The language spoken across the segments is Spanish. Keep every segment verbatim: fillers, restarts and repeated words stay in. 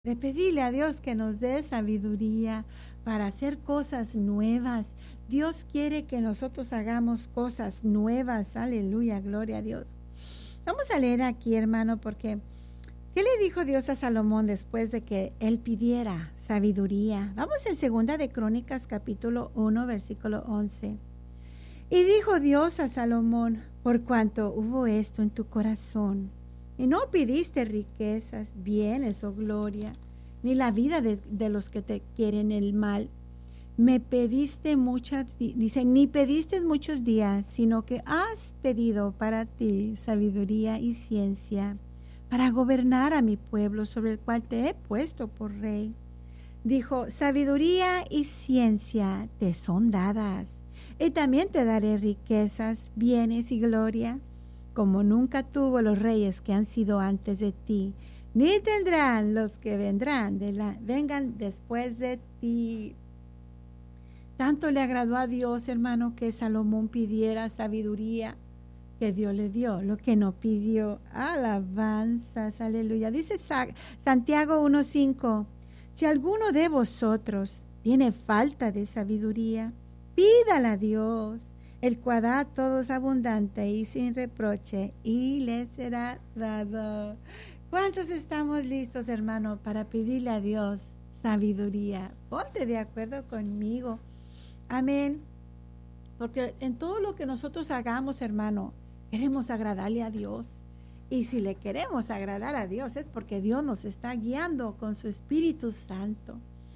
de pedirle a Dios que nos dé sabiduría para hacer cosas nuevas. Dios quiere que nosotros hagamos cosas nuevas. Aleluya, gloria a Dios. Vamos a leer aquí, hermano, porque ¿qué le dijo Dios a Salomón después de que él pidiera sabiduría? Vamos en Segunda de Crónicas, capítulo uno, versículo once. Y dijo Dios a Salomón: por cuanto hubo esto en tu corazón, y no pidiste riquezas, bienes o gloria, ni la vida de, de los que te quieren el mal, me pediste muchas, dice, ni pediste muchos días, sino que has pedido para ti sabiduría y ciencia, para gobernar a mi pueblo sobre el cual te he puesto por rey. Dijo: sabiduría y ciencia te son dadas, y también te daré riquezas, bienes y gloria, como nunca tuvo los reyes que han sido antes de ti, ni tendrán los que vendrán de la, vengan después de ti. Tanto le agradó a Dios, hermano, que Salomón pidiera sabiduría, que Dios le dio lo que no pidió. Alabanzas, aleluya. Dice Santiago uno cinco: si alguno de vosotros tiene falta de sabiduría, pídala a Dios, el cual da a todos abundante y sin reproche, y le será dado. ¿Cuántos estamos listos, hermano, para pedirle a Dios sabiduría? Ponte de acuerdo conmigo. Amén. Porque en todo lo que nosotros hagamos, hermano, queremos agradarle a Dios. Y si le queremos agradar a Dios es porque Dios nos está guiando con su Espíritu Santo.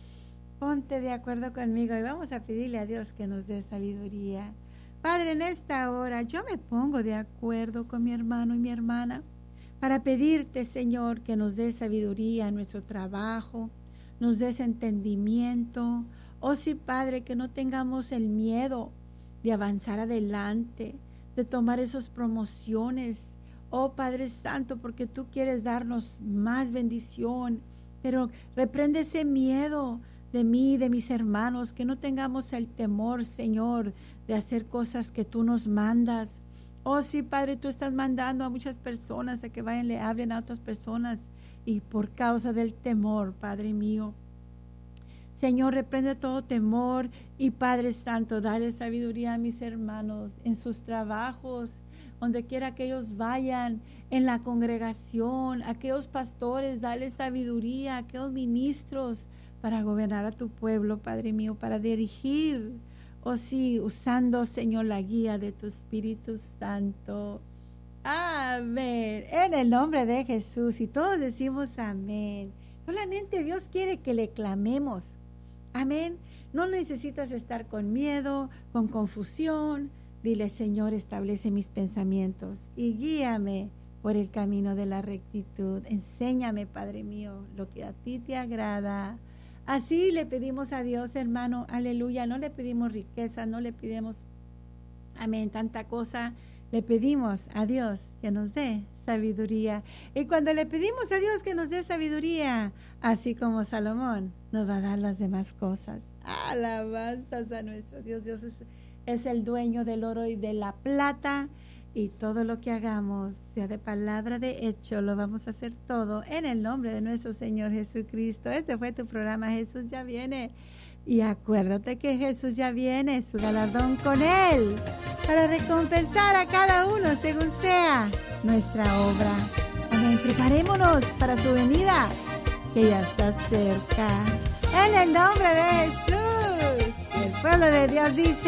Ponte de acuerdo conmigo y vamos a pedirle a Dios que nos dé sabiduría. Padre, en esta hora yo me pongo de acuerdo con mi hermano y mi hermana para pedirte, Señor, que nos dé sabiduría en nuestro trabajo, nos des entendimiento. Oh sí, Padre, que no tengamos el miedo de avanzar adelante, de tomar esas promociones. Oh Padre Santo, porque tú quieres darnos más bendición, pero reprende ese miedo de mí, de mis hermanos, que no tengamos el temor, Señor, de hacer cosas que tú nos mandas. Oh sí, Padre, tú estás mandando a muchas personas a que vayan, le hablen a otras personas, y por causa del temor, Padre mío, Señor, reprende todo temor, y Padre Santo, dale sabiduría a mis hermanos en sus trabajos, donde quiera que ellos vayan, en la congregación, aquellos pastores, dale sabiduría, aquellos ministros, para gobernar a tu pueblo, Padre mío, para dirigir, oh sí, usando, Señor, la guía de tu Espíritu Santo. Amén. En el nombre de Jesús, y todos decimos amén. Solamente Dios quiere que le clamemos. Amén. No necesitas estar con miedo, con confusión. Dile: Señor, establece mis pensamientos y guíame por el camino de la rectitud. Enséñame, Padre mío, lo que a ti te agrada. Así le pedimos a Dios, hermano, aleluya. No le pedimos riqueza, no le pedimos, amén, tanta cosa. Le pedimos a Dios que nos dé sabiduría. Y cuando le pedimos a Dios que nos dé sabiduría, así como Salomón, nos va a dar las demás cosas. Alabanzas a nuestro Dios. Dios es, es el dueño del oro y de la plata. Y todo lo que hagamos, sea de palabra, de hecho, lo vamos a hacer todo en el nombre de nuestro Señor Jesucristo. Este fue tu programa, Jesús ya viene. Y acuérdate que Jesús ya viene, su galardón con Él, para recompensar a cada uno según sea nuestra obra. Amén. Preparémonos para su venida, que ya está cerca. En el nombre de Jesús, el pueblo de Dios dice: